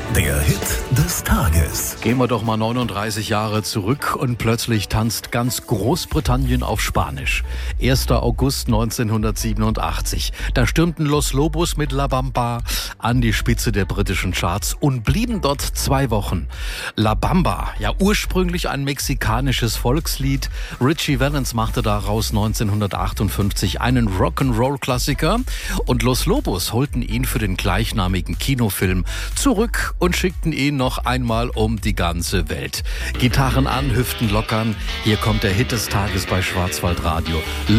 Der Hit des Tages. Gehen wir doch mal 39 Jahre zurück und plötzlich tanzt ganz Großbritannien auf Spanisch. 1. August 1987. Da stürmten Los Lobos mit La Bamba an die Spitze der britischen Charts und blieben dort 2 Wochen. La Bamba, ja ursprünglich ein mexikanisches Volkslied. Richie Valens machte daraus 1958 einen Rock'n'Roll-Klassiker und Los Lobos holten ihn für den gleichnamigen Kinofilm zurück und schickten ihn noch einmal um die ganze Welt. Gitarren an, Hüften lockern. Hier kommt der Hit des Tages bei Schwarzwaldradio.